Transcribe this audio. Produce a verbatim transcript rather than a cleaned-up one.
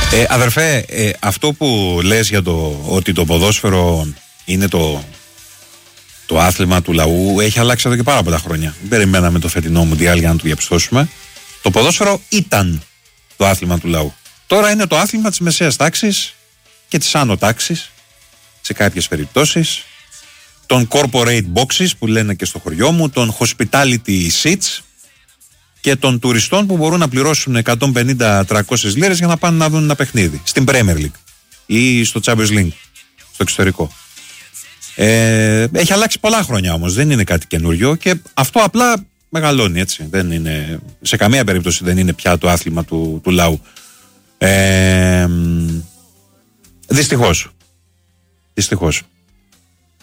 Ε, αδερφέ, ε, αυτό που λες για το ότι το ποδόσφαιρο είναι το, το άθλημα του λαού έχει αλλάξει εδώ και πάρα πολλά χρόνια. Δεν περιμέναμε το φετινό Μουντιάλ για να το διαπιστώσουμε. Το ποδόσφαιρο ήταν το άθλημα του λαού. Τώρα είναι το άθλημα της μεσαίας τάξης και της άνω τάξης σε κάποιες περιπτώσεις, των corporate boxes που λένε και στο χωριό μου, των hospitality seats και των τουριστών που μπορούν να πληρώσουν εκατόν πενήντα με τριακόσιες λίρες για να πάνε να δουν ένα παιχνίδι στην Premier League ή στο Champions League, στο εξωτερικό. Ε, έχει αλλάξει πολλά χρόνια όμως, δεν είναι κάτι καινούριο και αυτό απλά μεγαλώνει, έτσι. Δεν είναι, σε καμία περίπτωση δεν είναι πια το άθλημα του, του λαού. Ε, δυστυχώς. Δυστυχώς.